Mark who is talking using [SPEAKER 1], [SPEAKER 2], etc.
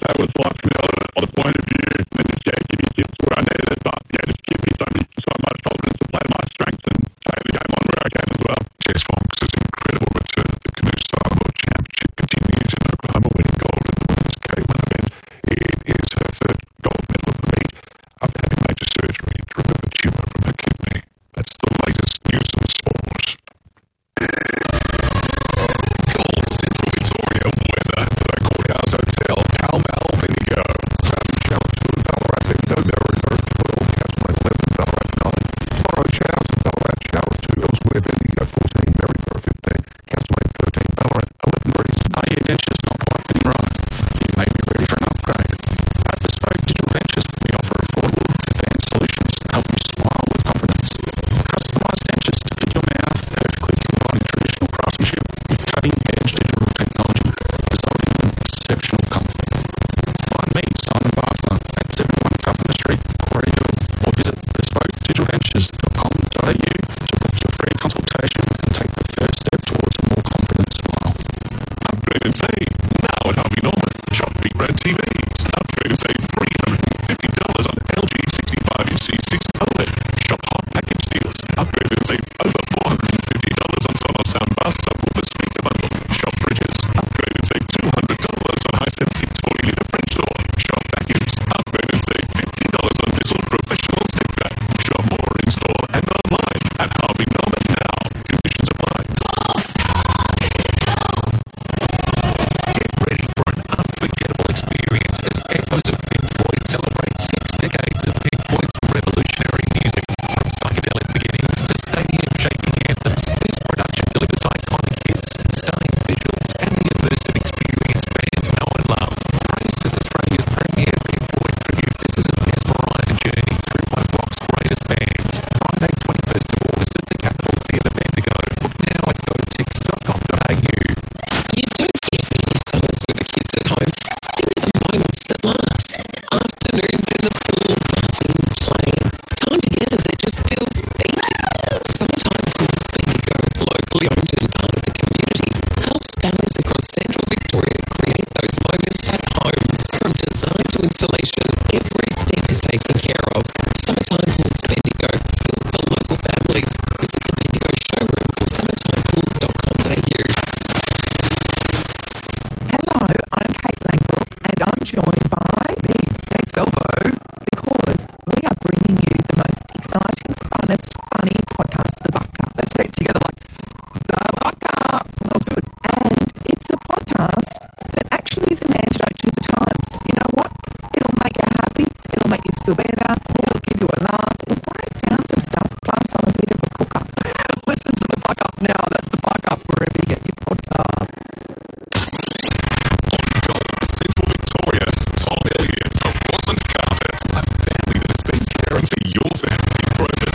[SPEAKER 1] that was like, on the point of view, and just, give me tips where I needed it, but just give me so much confidence to play to my strengths and take the game on where I can as well.
[SPEAKER 2] Jess Fox's incredible return at the Canoe Style World Championship continues in Oklahoma, winning gold in the women's K1 event. It is her third gold medal of the meet after having major surgery to remove a tumour from her kidney. That's the latest news in sport. Gold Central Victoria weather for the Courthouse Hotel, Pall Mall, Bendigo. Traffic showers to Ballarat, Bendigo, Merringer, 12, Castlemaine 11, Ballarat 9. Tomorrow showers in Ballarat, showers to elsewhere, Bendigo 14, Merringer 15, Castlemaine 13, Ballarat 11 degrees.
[SPEAKER 3] Are your dentures not quite fitting right? You may be ready for an upgrade. At Bespoke Digital Dentures, we offer affordable, advanced solutions to help you smile with confidence. Customised dentures to fit your mouth, perfectly combining traditional craftsmanship with cutting-edge digital technology, resulting in exceptional comfort. Find me, Simon Barker, at 71 Governor Street, Quarry Hill, or visit bespokedentures.com.au to book your free consultation and take the first step towards a more confident smile.
[SPEAKER 2] Upgrade and save now at Harvey Norman. Shop Big Red TVs. Upgrade and save $350 on LG 65-inch C6 OLED. Shop hot package deals. Upgrade and save over $450 on Sonos Soundbar subwoofer speaker bundle. Shop fridges. Upgrade and save $200 on Hisense 640-litre French door. Shop vacuums. Upgrade and save $50 on Bissell Professional Stick Vac. Shop more in store and online at Harvey Norman now. Conditions apply. Get ready for an unforgettable experience as echoes of Pink Floyd celebrate 6 decades of Pink Floyd's revolutionary music. From psychedelic beginnings to stadium-shaking anthems, this production delivers iconic hits, stunning visuals, and the immersive experience fans know and love. Praised as Australia's premier Pink Floyd tribute, this is a mesmerising journey through one of rock's greatest bands. Friday, 21st of August at the Capitol Theatre, Bendigo. Book now at go6.com.au.
[SPEAKER 4] You don't get many summers with the kids at home. Think of the moments that last. Afternoons in the pool, laughing, playing. Time together that just feels easy. Summertime Pools Bendigo, locally owned and part of the community, helps families across Central Victoria create those moments at home. From design to installation, every step is taken care of. Summertime Pools Bendigo, built for local families. Visit the Bendigo showroom or summertimepools.com.au.
[SPEAKER 5] Hello, I'm Kate Langbrook and I'm joined by me, Dave Belvo, because we are bringing you the most exciting, funnest, funny